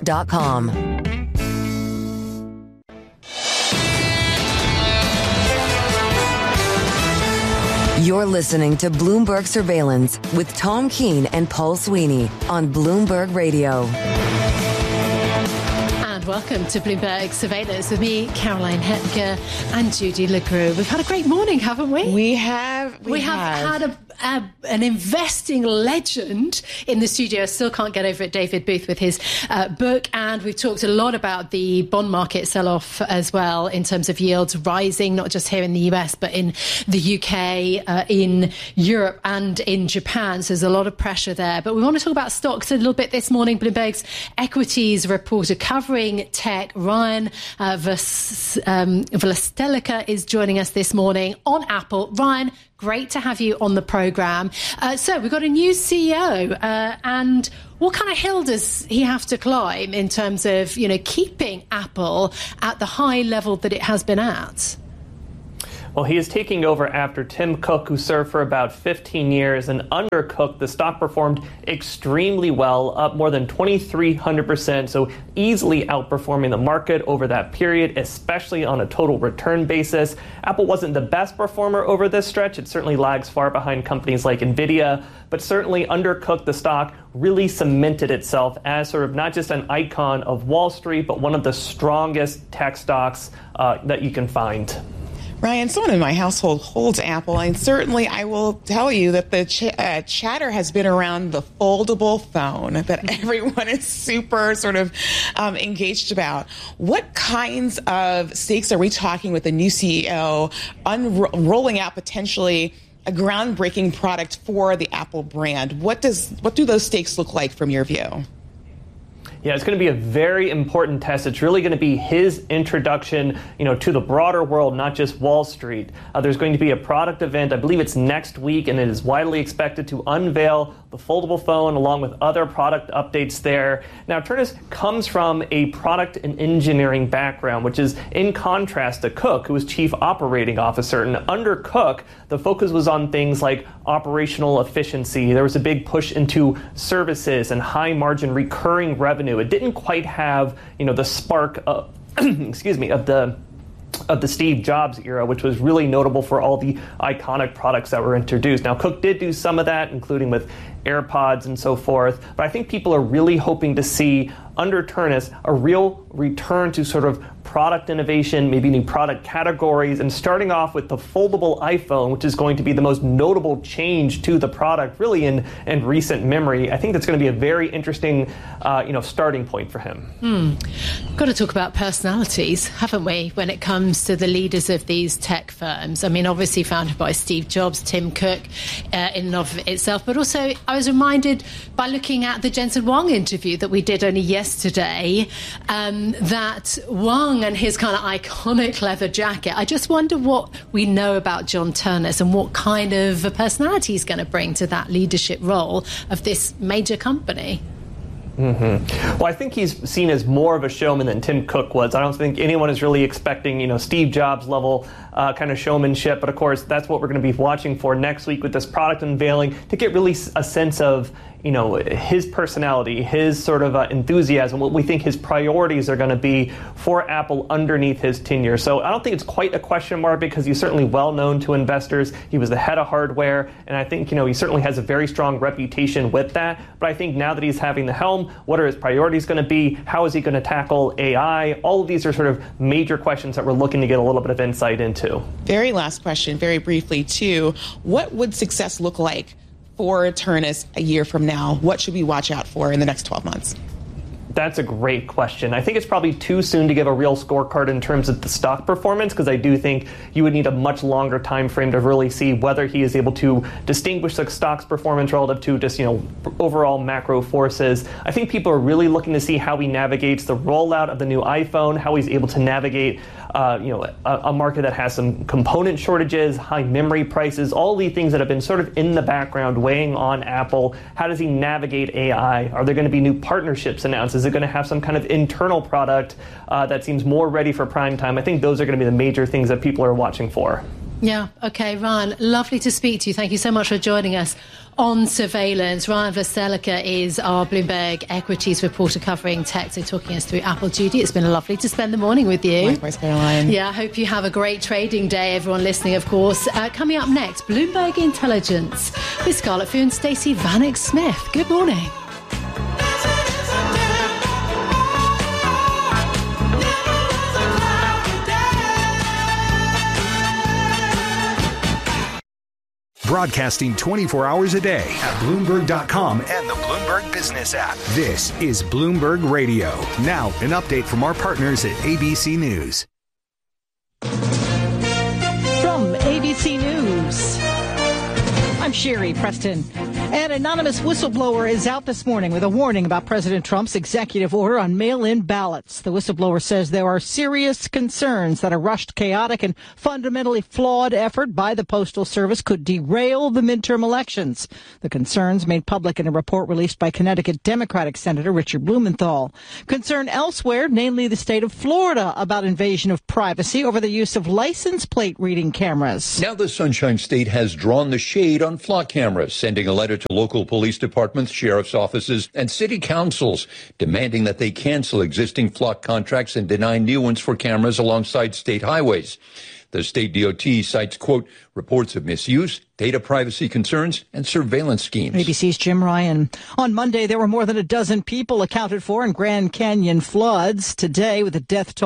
Bloomberg.com. You're listening to Bloomberg Surveillance with Tom Keene and Paul Sweeney on Bloomberg Radio. And welcome to Bloomberg Surveillance with me, Caroline Hepker, and Judy LeGroux. We've had a great morning, haven't we? We have had an investing legend in the studio. I still can't get over it, David Booth, with his book. And we've talked a lot about the bond market sell-off as well, in terms of yields rising, not just here in the US, but in the UK, in Europe and in Japan. So there's a lot of pressure there. But we want to talk about stocks a little bit this morning. Bloomberg's equities reporter covering tech, Ryan Vlastelica, is joining us this morning on Apple. Ryan, great to have you on the programme. So we've got a new CEO, and what kind of hill does he have to climb in terms of, keeping Apple at the high level that it has been at? Well, he is taking over after Tim Cook, who served for about 15 years. And under Cook, the stock performed extremely well, up more than 2,300%, so easily outperforming the market over that period, especially on a total return basis. Apple wasn't the best performer over this stretch. It certainly lags far behind companies like NVIDIA, but certainly under Cook, the stock really cemented itself as sort of not just an icon of Wall Street, but one of the strongest tech stocks that you can find. Ryan, someone in my household holds Apple, and certainly I will tell you that the chatter has been around the foldable phone that everyone is super sort of engaged about. What kinds of stakes are we talking with the new CEO rolling out potentially a groundbreaking product for the Apple brand? What do those stakes look like from your view? Yeah, it's going to be a very important test. It's really going to be his introduction, to the broader world, not just Wall Street. There's going to be a product event, I believe it's next week, and it is widely expected to unveil the foldable phone along with other product updates there. Now, Ternus comes from a product and engineering background, which is in contrast to Cook, who was chief operating officer. And under Cook, the focus was on things like operational efficiency. There was a big push into services and high margin recurring revenue. It didn't quite have, the spark of, of the Steve Jobs era, which was really notable for all the iconic products that were introduced. Now, Cook did do some of that, including with AirPods and so forth, but I think people are really hoping to see under Ternus a real return to sort of product innovation, maybe new product categories, and starting off with the foldable iPhone, which is going to be the most notable change to the product really in recent memory. I think that's going to be a very interesting starting point for him. Got to talk about personalities, haven't we, when it comes to the leaders of these tech firms? I mean, obviously founded by Steve Jobs, Tim Cook in and of itself, but also I was reminded by looking at the Jensen Huang interview that we did only yesterday, that Huang and his kind of iconic leather jacket, I just wonder what we know about John Ternus and what kind of a personality he's going to bring to that leadership role of this major company. Well, I think he's seen as more of a showman than Tim Cook was. I don't think anyone is really expecting, Steve Jobs level kind of showmanship. But of course, that's what we're going to be watching for next week with this product unveiling, to get really a sense of, his personality, his sort of enthusiasm, what we think his priorities are going to be for Apple underneath his tenure. So I don't think it's quite a question mark, because he's certainly well known to investors. He was the head of hardware, and I think, he certainly has a very strong reputation with that. But I think now that he's having the helm, what are his priorities going to be? How is he going to tackle AI? All of these are sort of major questions that we're looking to get a little bit of insight into. Very last question, very briefly, too. What would success look like for Ternus a year from now? What should we watch out for in the next 12 months? That's a great question. I think it's probably too soon to give a real scorecard in terms of the stock performance, because I do think you would need a much longer time frame to really see whether he is able to distinguish the stock's performance relative to just, overall macro forces. I think people are really looking to see how he navigates the rollout of the new iPhone, how he's able to navigate a market that has some component shortages, high memory prices, all these things that have been sort of in the background weighing on Apple. How does he navigate AI? Are there going to be new partnerships announced? Is it going to have some kind of internal product that seems more ready for prime time? I think those are going to be the major things that people are watching for. Yeah. Okay, Ryan, lovely to speak to you. Thank you so much for joining us on surveillance. Ryan Veselika is our Bloomberg equities reporter covering tech, so talking us through Apple. Judy, it's been lovely to spend the morning with you. Likewise, Caroline. Yeah, I hope you have a great trading day, everyone listening, of course. Coming up next, Bloomberg Intelligence with Scarlett Fu and Stacey Vanek Smith. Good morning. Broadcasting 24 hours a day at Bloomberg.com and the Bloomberg Business app. This is Bloomberg Radio. Now, an update from our partners at ABC News. From ABC News, I'm Sherry Preston. An anonymous whistleblower is out this morning with a warning about President Trump's executive order on mail-in ballots. The whistleblower says there are serious concerns that a rushed, chaotic, and fundamentally flawed effort by the Postal Service could derail the midterm elections. The concerns made public in a report released by Connecticut Democratic Senator Richard Blumenthal. Concern elsewhere, namely the state of Florida, about invasion of privacy over the use of license plate reading cameras. Now the Sunshine State has drawn the shade on flock cameras, sending a letter to local police departments, sheriff's offices, and city councils, demanding that they cancel existing flock contracts and deny new ones for cameras alongside state highways. The state DOT cites, quote, reports of misuse, data privacy concerns, and surveillance schemes. ABC's Jim Ryan. On Monday, there were more than a dozen people accounted for in Grand Canyon floods. Today, with a death toll